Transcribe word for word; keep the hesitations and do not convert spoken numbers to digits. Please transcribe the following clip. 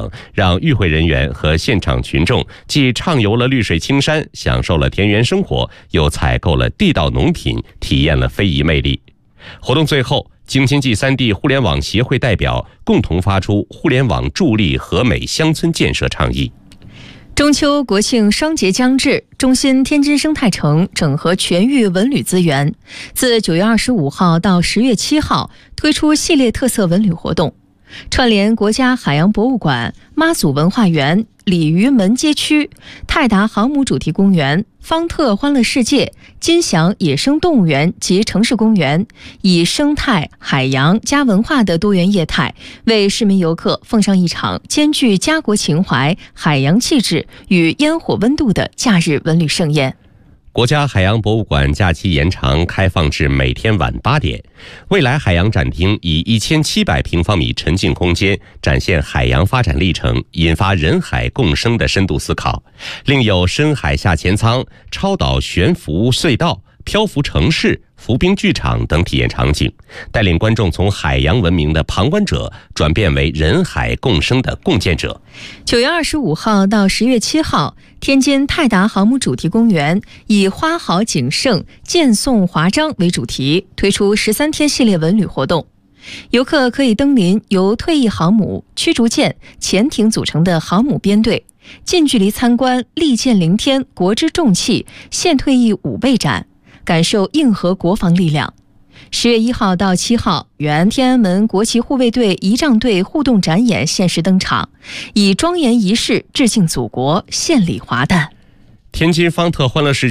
等，让与会人员和现场群众既畅游了绿水青山，享受了田园生活，又采购了地道农品，体验了非遗魅力。活动最后，京津冀三地互联网协会代表共同发出互联网助力和美乡村建设倡议。 中秋国庆双节将至，中心天津生态城整合全域文旅资源，自九月二十五号到十月七号推出系列特色文旅活动，串联国家海洋博物馆、妈祖文化园、鲤鱼门街区、泰达航母主题公园、方特欢乐世界、金祥野生动物园及城市公园，以生态、海洋加文化的多元业态，为市民游客奉上一场兼具家国情怀、海洋气质与烟火温度的假日文旅盛宴。 国家海洋博物馆假期延长开放至每天晚八点。未来海洋展厅以一千七百平方米沉浸空间展现海洋发展历程，引发人海共生的深度思考。另有深海下潜舱、超导悬浮隧道、漂浮城市、浮冰剧场等体验场景，带领观众从海洋文明的旁观者转变为人海共生的共建者。 九月二十五号到十月七号，天津泰达航母主题公园以花好景盛、剑颂华章为主题，推出十三天系列文旅活动。游客可以登临由退役航母、驱逐舰、潜艇组成的航母编队，近距离参观利剑凌天国之重器现退役武备展，感受硬核国防力量。十月一号到七号，原天安门国旗护卫队仪仗队互动展演限时登场，以庄严仪式致敬祖国，献礼华诞。 天津方特欢乐世界